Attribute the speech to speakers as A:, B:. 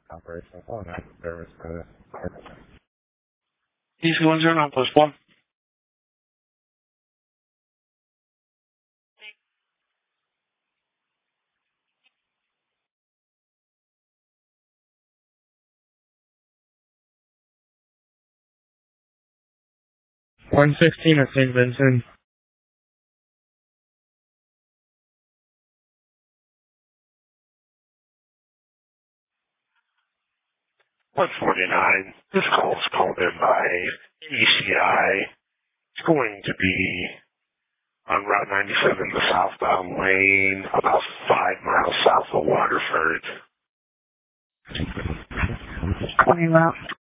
A: Operational phone out service to Arkansas.
B: East 10 plus 1. .116 at St. Vincent.
C: 149. This call is called in by ECI. It's going to be on Route 97, the southbound lane, about 5 miles south of Waterford.
D: 20 route.